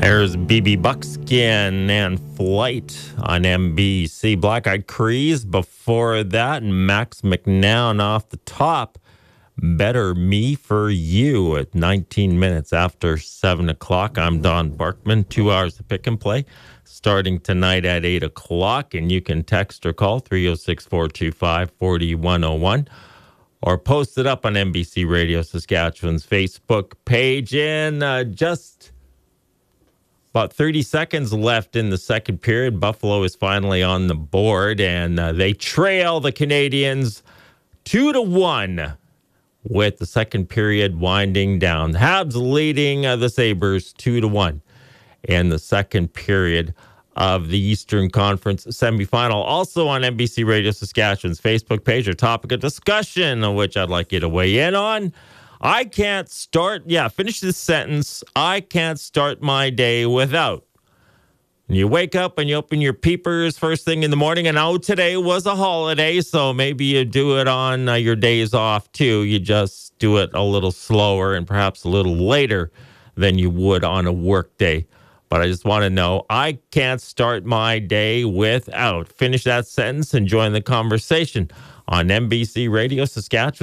There's BB Buckskin and Flight on NBC. Black Eyed Crees before that, and Max McNown off the top. Better Me for You at 19 minutes after 7 o'clock. I'm Don Barkman. 2 hours of pick and play starting tonight at 8 o'clock. And you can text or call 306-425-4101 or post it up on NBC Radio Saskatchewan's Facebook page. And just about 30 seconds left in the second period. Buffalo is finally on the board, and they trail the Canadians 2-1 with the second period winding down. The Habs leading the Sabres 2-1 in the second period of the Eastern Conference semifinal. Also on NBC Radio Saskatchewan's Facebook page, a topic of discussion, which I'd like you to weigh in on. Finish this sentence. I can't start my day without. You wake up and you open your peepers first thing in the morning, and today was a holiday, so maybe you do it on your days off too. You just do it a little slower and perhaps a little later than you would on a work day. But I just want to know, I can't start my day without. Finish that sentence and join the conversation on NBC Radio Saskatchewan.